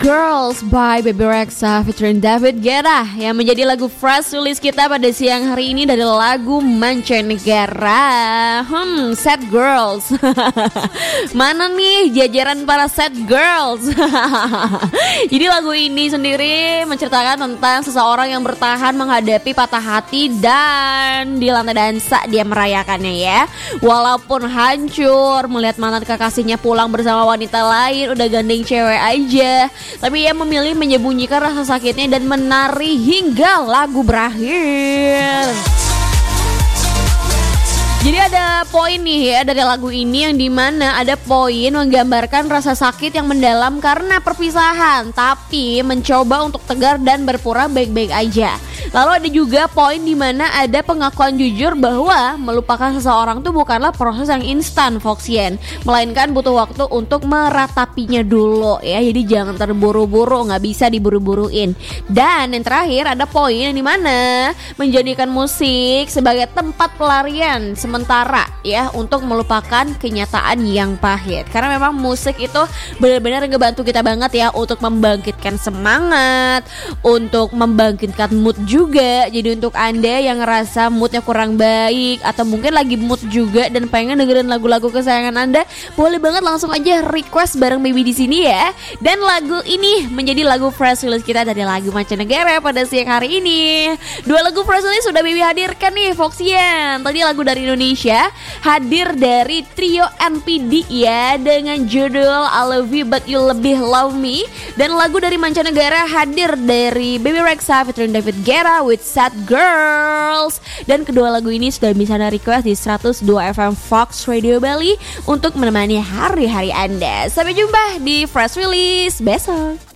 Girls by Bebe Rexha featuring David Guetta yang menjadi lagu fresh release kita pada siang hari ini dari lagu mancanegara. Sad Girls. Mana nih jajaran para sad girls? Jadi lagu ini sendiri menceritakan tentang seseorang yang bertahan menghadapi patah hati dan di lantai dansa dia merayakannya ya. Walaupun hancur melihat mantan kekasihnya pulang bersama wanita lain, udah gandeng cewek aja, tapi ia memilih menyembunyikan rasa sakitnya dan menari hingga lagu berakhir. Jadi ada poin nih ya dari lagu ini yang dimana ada poin menggambarkan rasa sakit yang mendalam karena perpisahan, tapi mencoba untuk tegar dan berpura baik-baik aja. Lalu ada juga poin dimana ada pengakuan jujur bahwa melupakan seseorang itu bukanlah proses yang instan, Foxian, melainkan butuh waktu untuk meratapinya dulu ya. Jadi jangan terburu-buru, nggak bisa diburu-buruin. Dan yang terakhir ada poin yang dimana menjadikan musik sebagai tempat pelarian sementara ya untuk melupakan kenyataan yang pahit. Karena memang musik itu benar-benar ngebantu kita banget ya untuk membangkitkan semangat, untuk membangkitkan mood juga. Jadi untuk Anda yang ngerasa moodnya kurang baik atau mungkin lagi mood juga dan pengen dengerin lagu-lagu kesayangan Anda, boleh banget langsung aja request bareng Baby di sini ya. Dan lagu ini menjadi lagu fresh release kita dari lagu mancanegara pada siang hari ini. Dua lagu fresh release sudah Baby hadirkan nih, Foxian. Tadi lagu dari Indonesia hadir dari trio NPD ya dengan judul I Love You But You Lebih Love Me. Dan lagu dari mancanegara hadir dari Bebe Rexha featuring David Guetta with Sad Girls. Dan kedua lagu ini sudah bisa Anda request di 102 FM Fox Radio Bali untuk menemani hari-hari Anda. Sampai jumpa di Fresh Release besok.